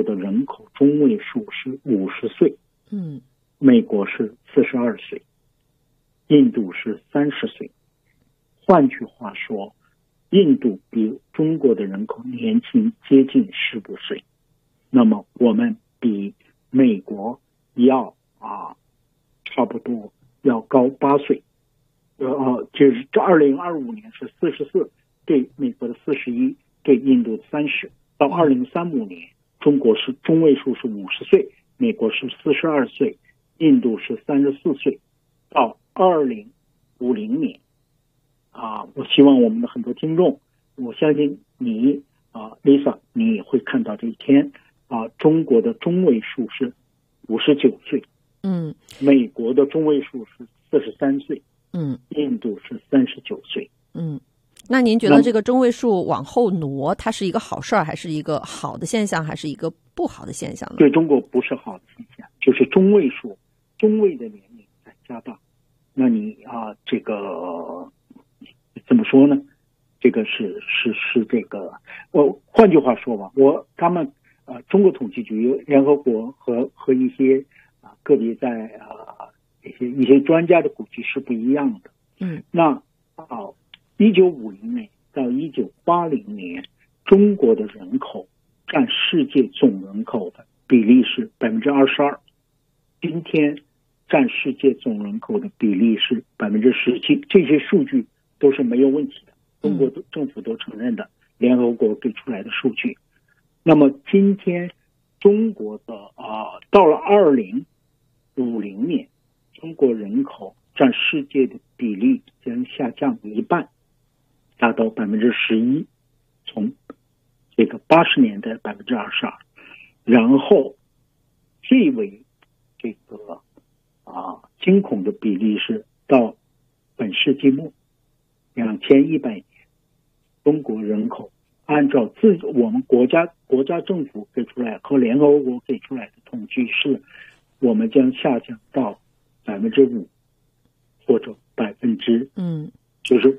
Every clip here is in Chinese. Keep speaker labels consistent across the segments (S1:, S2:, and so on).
S1: 国的人口中位数是50岁，美国是42岁，印度是30岁。换句话说，印度比中国的人口年轻接近15岁，那么我们比美国要差不多要高8岁。就是这2025年是44，对美国的41，对印度的30。到2035年，中国是中位数是50岁，美国是42岁，印度是34岁。到2050年，我希望我们的很多听众，我相信你Lisa， 你也会看到这一天中国的中位数是59岁，美国的中位数是43岁，印度是39岁，
S2: 那您觉得这个中位数往后挪，它是一个好事儿，还是一个好的现象，还是一个不好的现象呢？
S1: 对中国不是好的现象，就是中位数，中位的年龄在加大。那你这个怎么说呢？这个是这个，换句话说吧，他们中国统计局、联合国和一些个别在一些专家的估计是不一样的。那1950年到1980年，中国的人口占世界总人口的比例是22%，今天占世界总人口的比例是17%，这些数据都是没有问题的，中国政府都承认的，联合国给出来的数据。那么今天中国的到了2050年，中国人口占世界的比例将下降一半，达到11%，从这个80年代22%，然后最为这个惊恐的比例是到本世纪末2100年，中国人口按照我们国家政府给出来和联合国给出来的统计是，我们将下降到5%或者就是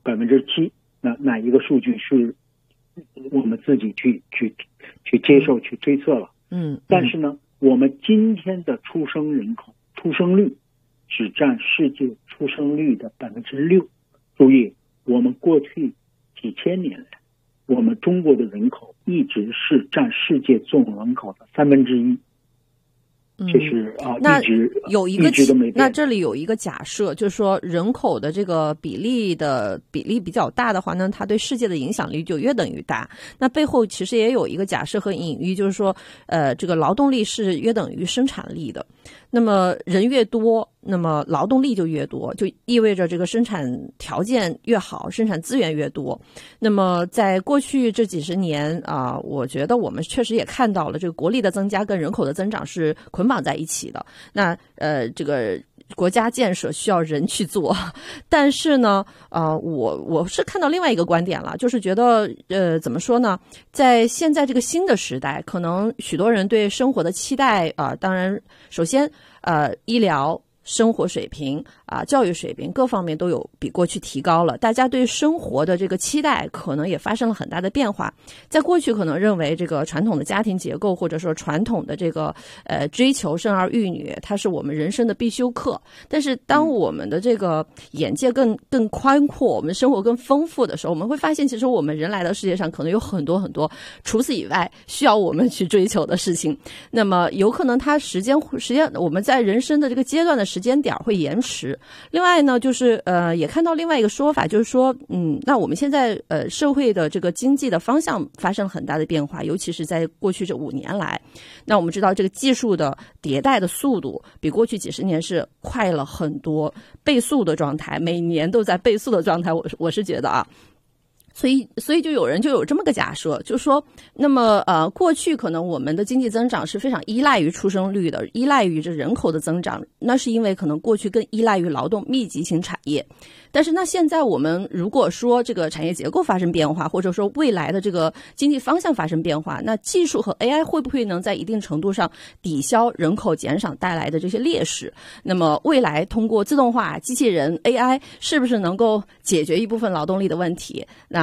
S1: 7%，哪一个数据是我们自己去接受去推测了。但是呢，我们今天的出生率只占世界出生率的6%。注意，我们过去几千年来，我们中国的人口一直是占世界总人口的1/3。这是
S2: 那
S1: 一直都没变。
S2: 那这里有一个假设，就是说人口的这个比例比较大的话呢，它对世界的影响力就约等于大。那背后其实也有一个假设和隐喻，就是说这个劳动力是约等于生产力的。那么人越多，那么劳动力就越多，就意味着这个生产条件越好，生产资源越多。那么在过去这几十年我觉得我们确实也看到了这个国力的增加跟人口的增长是捆绑在一起的。那这个国家建设需要人去做，但是呢我是看到另外一个观点了，就是觉得怎么说呢，在现在这个新的时代，可能许多人对生活的期待当然首先医疗、生活水平教育水平各方面都有比过去提高了，大家对生活的这个期待可能也发生了很大的变化。在过去可能认为这个传统的家庭结构，或者说传统的这个追求生儿育女，它是我们人生的必修课。但是当我们的这个眼界更宽阔，我们生活更丰富的时候，我们会发现其实我们人来到世界上可能有很多很多除此以外需要我们去追求的事情。那么有可能它时间我们在人生的这个阶段的时间点会延迟。另外呢，就是也看到另外一个说法，就是说那我们现在社会的这个经济的方向发生了很大的变化，尤其是在过去这5年来。那我们知道这个技术的迭代的速度比过去几十年是快了很多，倍速的状态，每年都在倍速的状态，我是觉得所以就有人就有这么个假设，就是说那么过去可能我们的经济增长是非常依赖于出生率的，依赖于这人口的增长，那是因为可能过去更依赖于劳动密集型产业。但是那现在我们如果说这个产业结构发生变化，或者说未来的这个经济方向发生变化，那技术和 AI 会不会能在一定程度上抵消人口减少带来的这些劣势？那么未来通过自动化、机器人、AI 是不是能够解决一部分劳动力的问题？那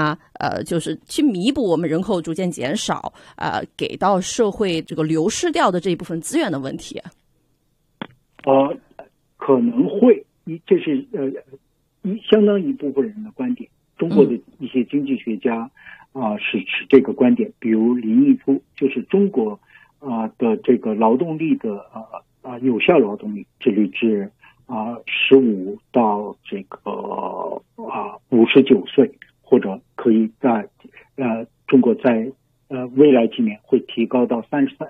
S2: 那就是去弥补我们人口逐渐减少给到社会这个流失掉的这一部分资源的问题？
S1: 可能会，这是相当一部分人的观点。中国的一些经济学家是持这个观点，比如林毅夫，就是中国的这个劳动力的有效劳动力致力至15到这个59岁，或者可以在中国在未来几年会提高到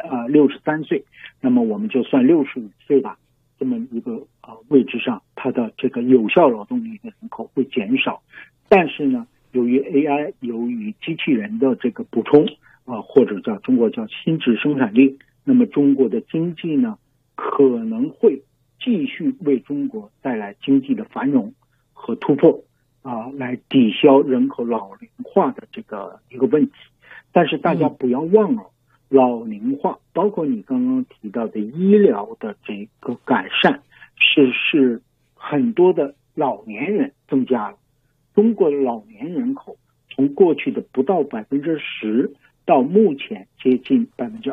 S1: 63岁，那么我们就算65岁吧，这么一个位置上，它的这个有效劳动力的人口会减少。但是呢，由于 AI， 由于机器人的这个补充或者中国叫新质生产力，那么中国的经济呢可能会继续为中国带来经济的繁荣和突破来抵消人口老龄化的这个一个问题。但是大家不要忘了，老龄化包括你刚刚提到的医疗的这个改善，是很多的老年人增加了。中国的老年人口从过去的不到10%到目前接近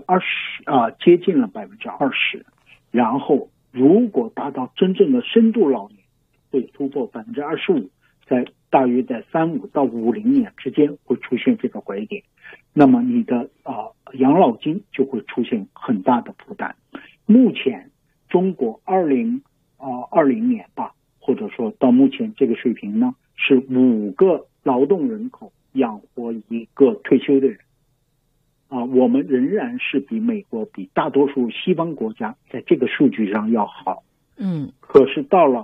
S1: 20%，接近了20%。然后如果达到真正的深度老年，会突破25%，大约在35到50年之间会出现这个拐点。那么你的养老金就会出现很大的负担。目前中国2020年吧，或者说到目前这个水平呢，是5个劳动人口养活1个退休的人。我们仍然是比美国、比大多数西方国家在这个数据上要好。可是到了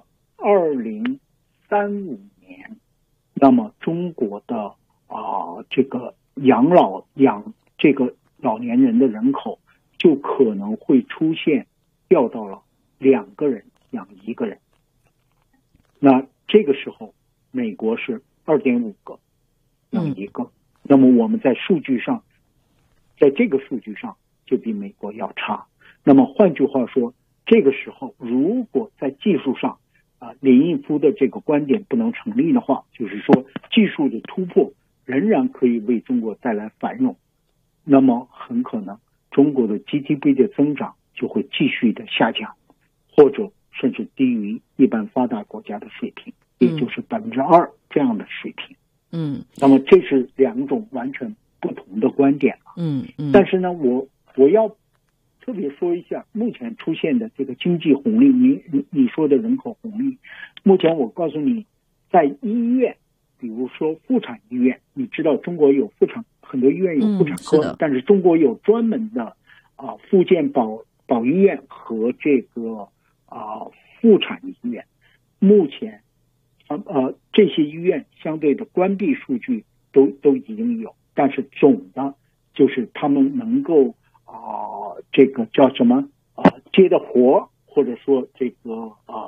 S1: 2035年，那么中国的这个这个老年人的人口就可能会出现掉到了2个人养1个人。那这个时候美国是2.5个养1个，那么我们在这个数据上就比美国要差。那么换句话说，这个时候如果在技术上林毅夫的这个观点不能成立的话，就是说技术的突破仍然可以为中国带来繁荣，那么很可能中国的 GDP 的增长就会继续的下降，或者甚至低于一般发达国家的水平，也就是2%这样的水平。那么这是2种完全不同的观点了。但是呢，我要特别说一下目前出现的这个经济红利，你说的人口红利，目前我告诉你，在医院，比如说妇产医院，你知道中国有很多医院有妇产科，但是中国有专门的妇健保医院和这个妇产医院。目前这些医院相对的关闭数据都已经有，但是总的就是他们能够这个叫什么接的活，或者说这个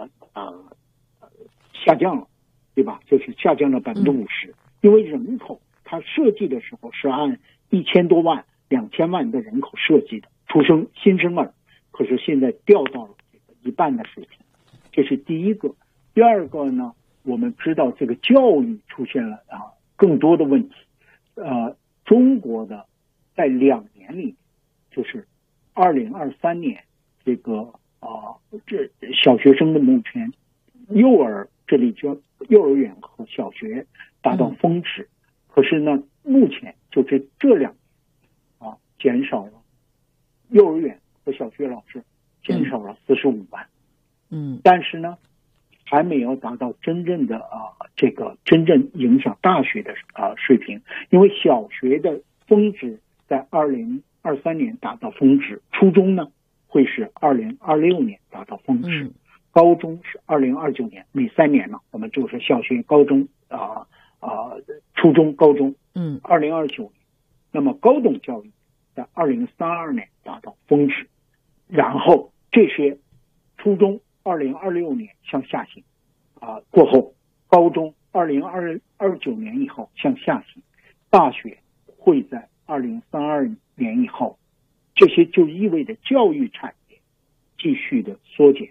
S1: 下降了，对吧？就是下降了50%。因为人口它设计的时候是按1000多万、2000万的人口设计的，新生儿，可是现在掉到了这个1半的水平，这是第一个。第二个呢，我们知道这个教育出现了更多的问题。中国的在2年里，就是2023年这个这小学生的目前这里叫幼儿园和小学达到峰值，可是呢，目前就是这2年减少了幼儿园和小学老师减少了45万。但是呢，还没有达到真正的这个真正影响大学的水平，因为小学的峰值在2023年达到峰值，初中呢会是2026年达到峰值，高中是2029年，每3年呢，我们就是小学、高中初中、高中，2029年，那么高等教育在2032年达到峰值，然后这些初中2026年向下行，过后高中2029年以后向下行，大学会在2032年以后，这些就意味着教育产业继续的缩减。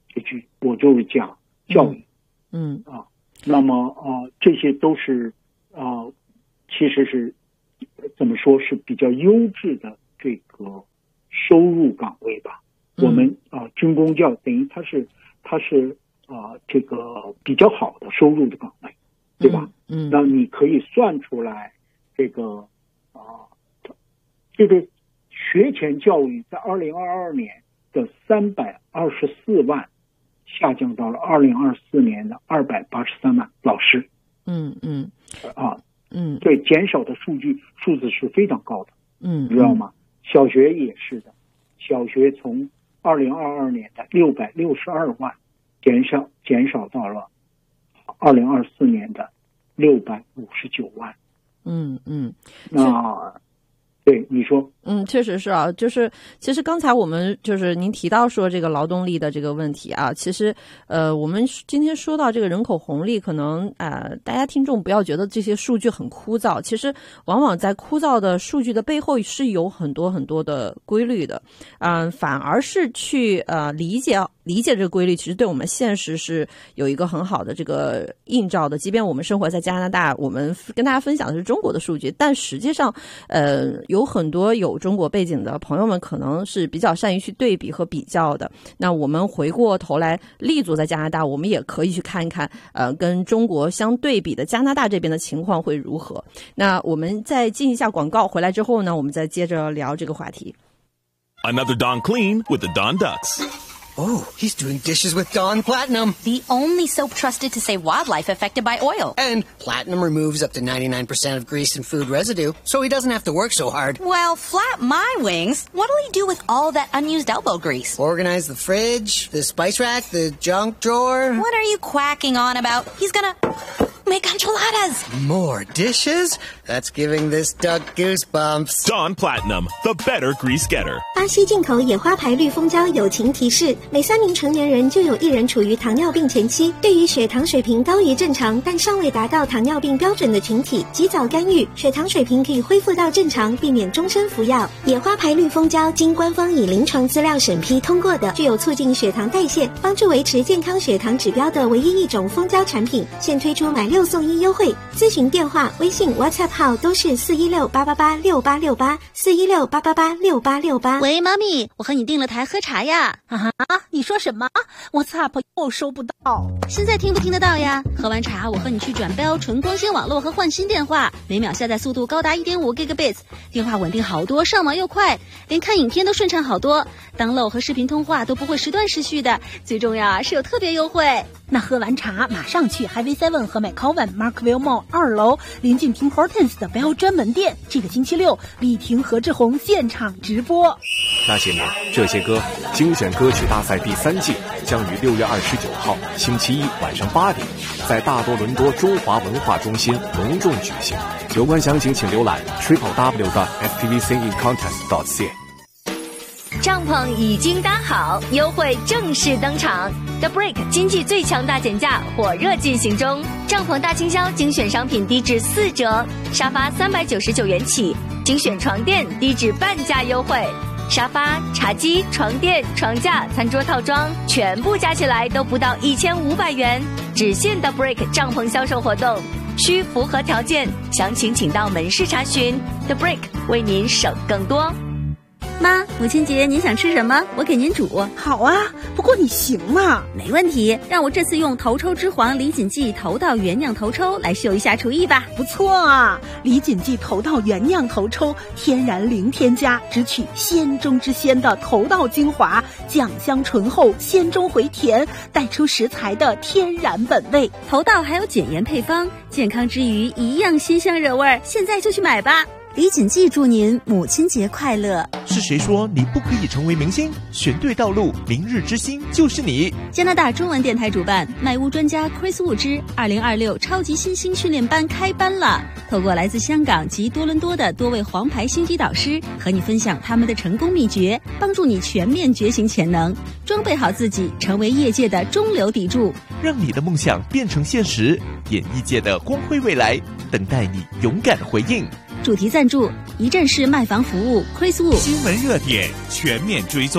S1: 我就是讲教育，那么这些都是其实是怎么说是比较优质的这个收入岗位吧。我们军公教等于它是这个比较好的收入的岗位，对吧？那你可以算出来这个学前教育在2022年的324万下降到了2024年的283万老师。对，减少的数字是非常高的。你知道吗？小学也是的，小学从2022年的662万减少到了2024年的659万。那对你说，
S2: 确实是啊，就是其实刚才我们就是您提到说这个劳动力的这个问题啊，其实我们今天说到这个人口红利，可能大家听众不要觉得这些数据很枯燥，其实往往在枯燥的数据的背后是有很多很多的规律的，反而是去理解这个规律，其实对我们现实是有一个很好的这个映照的。即便我们生活在加拿大，我们跟大家分享的是中国的数据，但实际上有很多有中国背景的朋友们可能是比较善于去对比和比较的。那我们回过头来立足在加拿大，我们也可以去看一看跟中国相对比的加拿大这边的情况会如何。那我们再进一下广告，回来之后呢，我们再接着聊这个话题。
S3: Another Dawn Clean with the Dawn Ducks.
S4: Oh, he's doing dishes with Dawn Platinum.
S5: The only soap trusted to save wildlife affected by oil.
S4: And Platinum removes up to 99% of grease and food residue, so he doesn't have to work so hard.
S5: Well, flap my wings. What'll he do with all that unused elbow grease?
S4: Organize the fridge, the spice rack, the junk drawer.
S5: What are you quacking on about? He's gonna make enchiladas.
S4: More dishes? That's giving this duck goosebumps.
S3: Dawn Platinum, the better grease getter.
S6: 巴西进口野花牌绿蜂胶友情提示：每3名成年人就有1人处于糖尿病前期。对于血糖水平高于正常但尚未达到糖尿病标准的群体，及早干预，血糖水平可以恢复到正常，避免终身服药。野花牌绿蜂胶经官方以临床资料审批通过的，具有促进血糖代谢、帮助维持健康血糖指标的唯一一种蜂胶产品。现推出买6送1优惠，咨询电话、微信、WhatsApp 号都是416-888-6868，416-888-6868。
S7: 喂，妈咪，我和你订了台喝茶呀。
S8: 你说什么 ？WhatsApp 又收不到。
S7: 现在听不听得到呀？喝完茶，我和你去转标纯光纤网络和换新电话，每秒下载速度高达1.5 Gigabits， 电话稳定好多，上网又快，连看影片都顺畅好多。download和视频通话都不会时断时续的，最重要是有特别优惠。
S8: 那喝完茶马上去 Highway 7和 McCowan Markville Mall 2楼临近 Tim Hortons 的 Bell 专门店。这个星期六，李婷、何志宏现场直播。
S9: 那些年，这些歌精选歌曲大赛第3季将于6月29号星期一晚上8点，在大多伦多中华文化中心隆重举行。有关详情请浏览 www.stvsingingcontest.ca。
S10: 帐篷已经搭好，优惠正式登场。The Brick 经济最强大减价火热进行中，帐篷大清销精选商品低至4折，沙发399元起，精选床垫低至半价优惠。沙发、茶几、床垫、床架、餐桌套装全部加起来都不到1500元，只限 The Brick 帐篷销售活动，需符合条件，详情请到门市查询。The Brick 为您省更多。
S7: 妈，母亲节您想吃什么？我给您煮。
S8: 好啊，不过你行吗？
S7: 没问题，让我这次用头抽之皇李锦记头道原酿头抽来秀一下厨艺吧。
S8: 不错啊，李锦记头道原酿头抽，天然零添加，只取鲜中之鲜的头道精华，酱香醇厚，鲜中回甜，带出食材的天然本味。
S7: 头道还有减盐配方，健康之余一样鲜香惹味儿，现在就去买吧。李锦记祝您母亲节快乐。
S11: 是谁说你不可以成为明星？选对道路，明日之星就是你。
S7: 加拿大中文电台主办，麦屋专家 Chris Wu 之2026超级新星训练班开班了。透过来自香港及多伦多的多位黄牌星级导师，和你分享他们的成功秘诀，帮助你全面觉醒潜能，装备好自己，成为业界的中流砥柱，
S11: 让你的梦想变成现实。演艺界的光辉未来，等待你勇敢回应。
S7: 主题赞助一站式卖房服务 Chris Wu。
S12: 新闻热点全面追踪，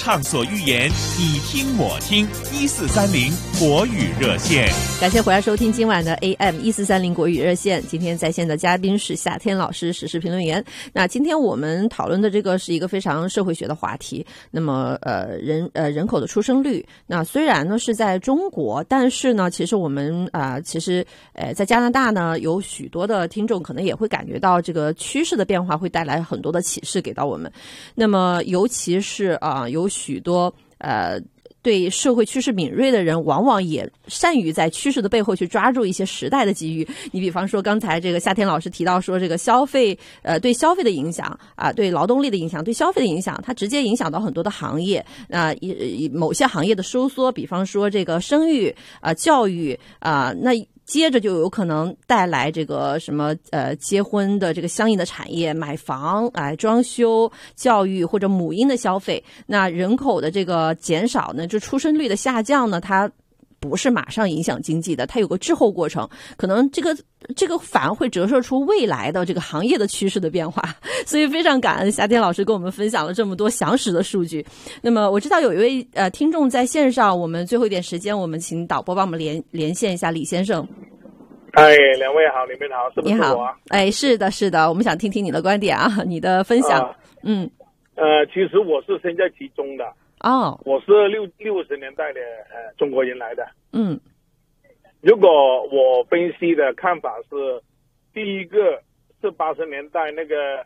S11: 畅所欲言，你听我听，1430国语热线。
S2: 感谢回来收听今晚的 AM1430国语热线。今天在线的嘉宾是夏天老师，时事评论员。那今天我们讨论的这个是一个非常社会学的话题。那么人口的出生率，那虽然呢是在中国，但是呢其实我们在加拿大呢有许多的听众可能也会感觉到这个趋势的变化会带来很多的启示给到我们。那么尤其是有许多对社会趋势敏锐的人，往往也善于在趋势的背后去抓住一些时代的机遇。你比方说刚才这个夏天老师提到说，这个消费对消费的影响对劳动力的影响，对消费的影响，它直接影响到很多的行业。某些行业的收缩，比方说这个生育教育那接着就有可能带来这个什么结婚的这个相应的产业，买房装修、教育或者母婴的消费。那人口的这个减少呢，就出生率的下降呢，它不是马上影响经济的，它有个滞后过程，可能这个反而会折射出未来的这个行业的趋势的变化。所以非常感恩夏天老师跟我们分享了这么多详实的数据。那么我知道有一位听众在线上，我们最后一点时间，我们请导播帮我们连线一下李先生。
S12: 两位好，你们好，是不是我啊？
S2: 是的，我们想听听你的观点你的分享。
S12: 其实我是身在其中的。我是60年代的中国人来的。如果我分析的看法是，第一个是80年代那个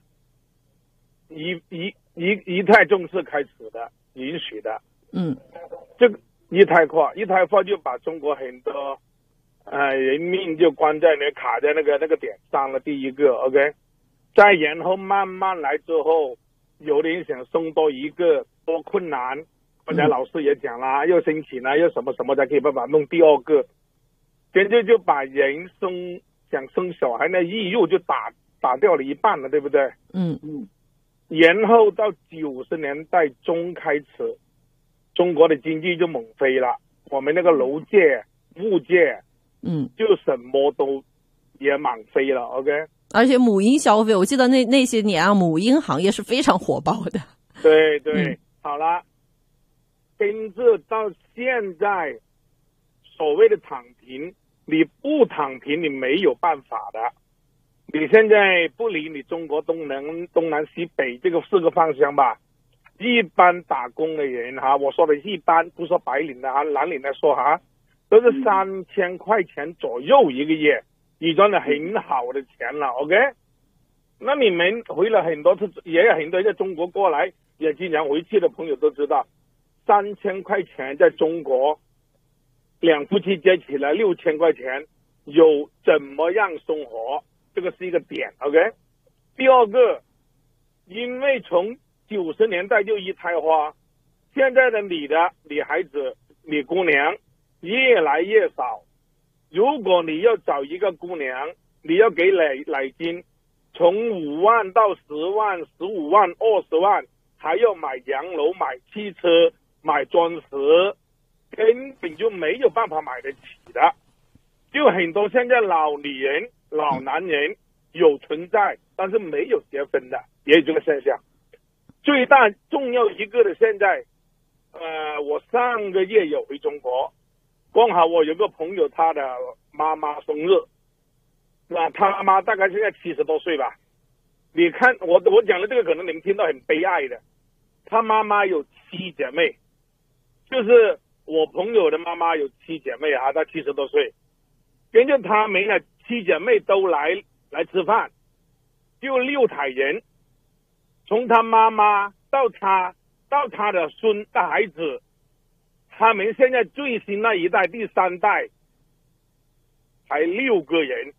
S12: 一胎政策开始的，允许的。这个一胎化就把中国很多人命就关在卡在那个点上了。第一个 OK， 再然后慢慢来之后，有人想生多一个多困难，刚才老师也讲了，又申请了又什么什么才可以办法弄第二个，现在就把人想生小孩的意欲就打掉了一半了，对不对？然后到90年代中开始，中国的经济就猛飞了，我们那个楼界物界就什么都也猛飞了 OK。
S2: 而且母婴消费，我记得那些年母婴行业是非常火爆的。
S12: 对，好了，跟着到现在所谓的躺平，你不躺平你没有办法的。你现在不理你中国东南西北这个4个方向吧，一般打工的人我说的一般，不说白领的蓝领来说都是3000块钱左右一个月，你赚了很好的钱了 OK。 那你们回了很多次，也有很多在中国过来也经常回去的朋友都知道，3000块钱在中国两夫妻加起来6000块钱，有怎么样生活，这个是一个点 OK。 第二个，因为从90年代就一胎化，现在的女孩子女姑娘越来越少。如果你要找一个姑娘，你要给奶金，从5万到10万、15万、20万，还要买洋楼、买汽车、买钻石，根本就没有办法买得起的。就很多现在老女人、老男人有存在，但是没有结婚的，也有这个现象。最大重要一个的现在，我上个月有回中国，刚好我有个朋友，他的妈妈生日，那他妈妈大概现在70多岁吧。你看我讲的这个可能你们听到很悲哀的，他妈妈有7姐妹，就是我朋友的妈妈有7姐妹她70多岁，跟着他们的7姐妹都来吃饭，就6台人，从他妈妈到他的孩子，他们现在最新那一代第3代才6个人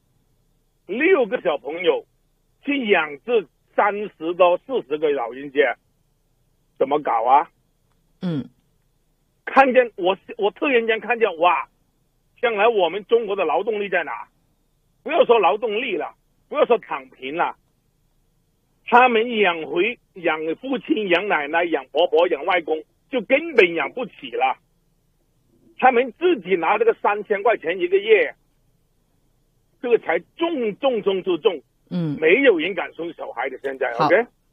S12: ，6个小朋友去养这30到40个老人家，怎么搞啊？看见我突然间看见，哇，将来我们中国的劳动力在哪？不要说劳动力了，不要说躺平了，他们养父亲、养奶奶、养婆婆、养外公，就根本养不起了。他们自己拿这个3000块钱一个月，这个才重中之重。没有人敢生小孩的现在 OK。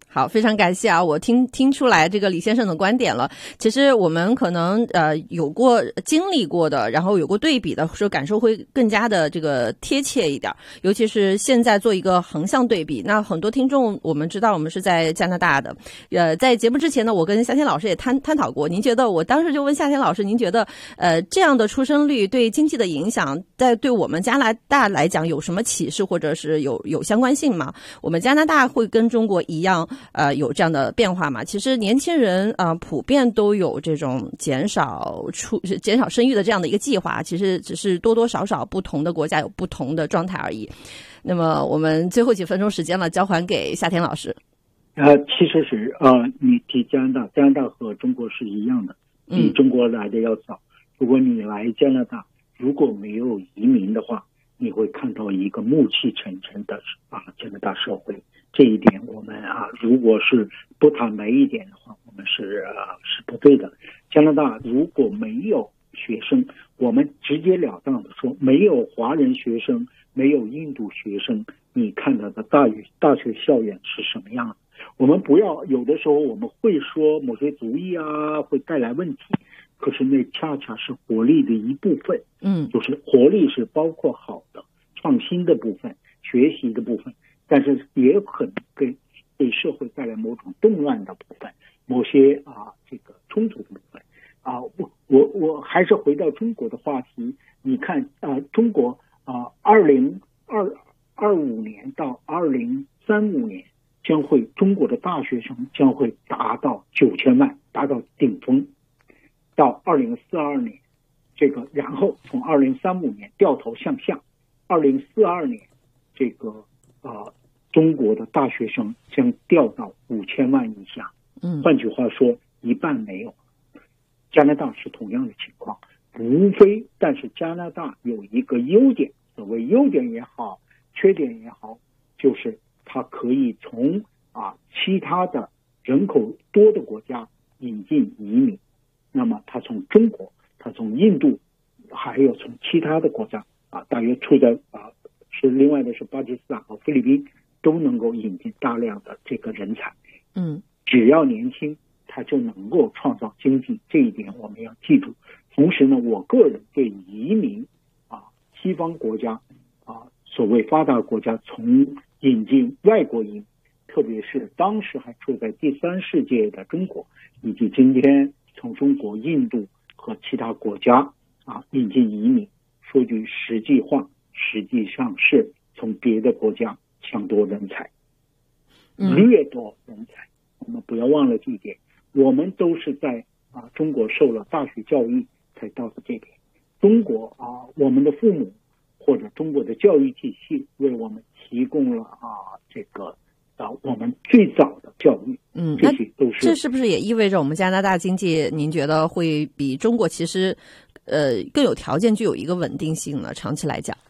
S2: 好，非常感谢啊！我听出来这个李先生的观点了。其实我们可能有过经历过的，然后有过对比的，说感受会更加的这个贴切一点。尤其是现在做一个横向对比，那很多听众我们知道我们是在加拿大的，在节目之前呢，我跟夏天老师也探讨过。您觉得，我当时就问夏天老师，您觉得这样的出生率对经济的影响，在对我们加拿大来讲有什么启示，或者是有相关性吗？我们加拿大会跟中国一样有这样的变化嘛？其实年轻人普遍都有这种减少生育的这样的一个计划，其实只是多多少少不同的国家有不同的状态而已。那么我们最后几分钟时间了，交还给夏天老师。
S1: 其实是你提加拿大和中国是一样的，比中国来的要早。如果你来加拿大，如果没有移民的话，你会看到一个暮气沉沉的加拿大社会。这一点我们如果是不坦白一点的话，我们是不对的。加拿大如果没有学生，我们直截了当的说，没有华人学生，没有印度学生，你看到的大学校园是什么样的？我们不要有的时候我们会说某些族裔会带来问题，可是那恰恰是活力的一部分。就是活力是包括好的创新的部分，学习的部分，但是也可能给社会带来某种动乱的部分，某些这个冲突的部分。我还是回到中国的话题，你看中国2025年到2035年中国的大学生将会达到9000万，达到顶峰。到2042年，然后从2035年掉头向下，2042年中国的大学生将掉到5000万以下。换句话说，一半没有。加拿大是同样的情况，无非但是加拿大有一个优点，所谓优点也好，缺点也好，就是它可以从其他的人口多的国家引进移民。那么它从中国，它从印度，还有从其他的国家大约处在是另外的是巴基斯坦和菲律宾，都能够引进大量的这个人才。只要年轻，它就能够创造经济，这一点我们要记住。同时呢，我个人对移民西方国家所谓发达国家从引进外国移民，特别是当时还处在第三世界的中国，以及今天从中国、印度和其他国家引进移民，说句实际话，实际上是从别的国家抢夺人才，掠夺人才。我们不要忘了这一点，我们都是在中国受了大学教育才到的这边。中国我们的父母或者中国的教育体系为我们提供了我们最早的教育。这些都是。
S2: 这是不是也意味着我们加拿大经济，您觉得会比中国其实更有条件具有一个稳定性呢？长期来讲。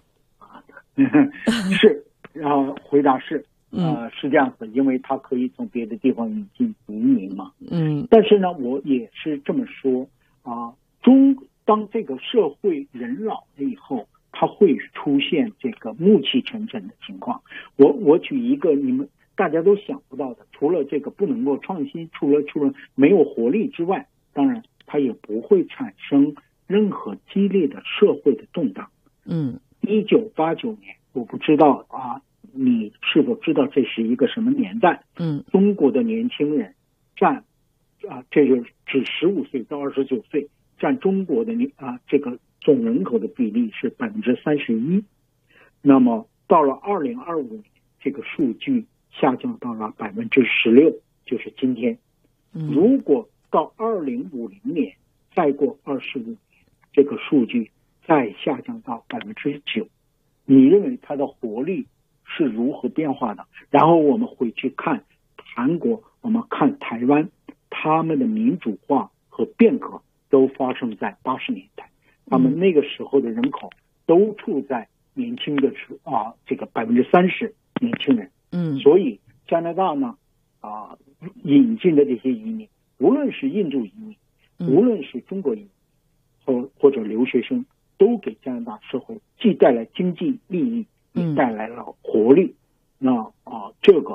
S2: 是，回答是。是这样子，因为它可以从别的地方引进移民嘛。但是呢，我也是这么说当这个社会人老了以后，它会出现这个暮气沉沉的情况。我举一个你们大家都想不到的，除了这个不能够创新，除了没有活力之外，当然它也不会产生任何激烈的社会的动荡。1989年，我不知道你是否知道这是一个什么年代？中国的年轻人占这就指15岁到29岁，占中国的这个总人口的比例是31%。那么到了2025年，这个数据下降到了16%，就是今天。如果到2050年，再过25年，这个数据再下降到9%，你认为它的活力是如何变化的？然后我们回去看韩国，我们看台湾，他们的民主化和变革都发生在80年代，他们那个时候的人口都处在年轻的这个30%年轻人。所以加拿大呢引进的这些移民，无论是印度移民，无论是中国移民或者留学生，都给加拿大社会既带来经济利益，也带来了活力。那这个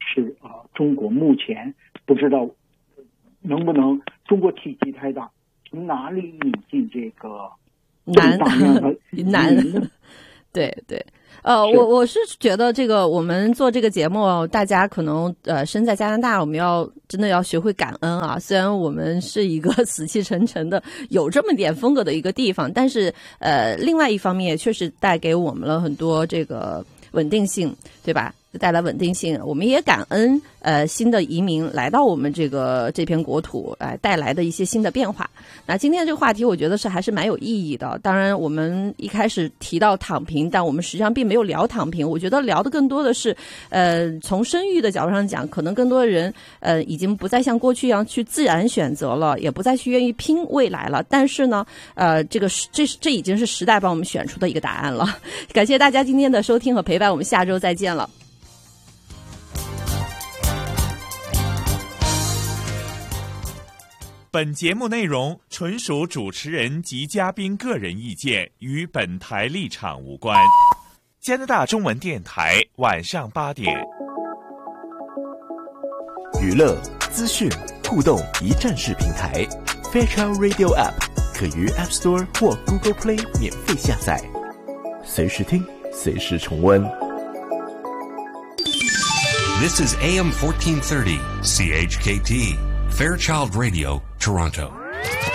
S1: 是中国目前不知道能不能，中国体积太大，从哪里引进这个
S2: 难
S1: 难
S2: 对对。我是觉得这个我们做这个节目，大家可能身在加拿大，我们真的要学会感恩啊。虽然我们是一个死气沉沉的有这么点风格的一个地方，但是另外一方面也确实带给我们了很多这个稳定性，对吧？带来稳定性，我们也感恩新的移民来到我们这片国土，带来的一些新的变化。那今天这个话题，我觉得还是蛮有意义的。当然，我们一开始提到躺平，但我们实际上并没有聊躺平。我觉得聊的更多的是，从生育的角度上讲，可能更多的人已经不再像过去一样去自然选择了，也不再去愿意拼未来了。但是呢，这已经是时代帮我们选出的一个答案了。感谢大家今天的收听和陪伴，我们下周再见了。
S11: 本节目内容纯属主持人及嘉宾个人意见，与本台立场无关。加拿大中文电台晚上8点，
S9: 娱乐、资讯、互动一站式平台 Fairchild Radio App 可于 App Store 或 Google Play 免费下载，随时听，随时重温。
S13: This is AM 1430 CHKT Fairchild Radio, Toronto.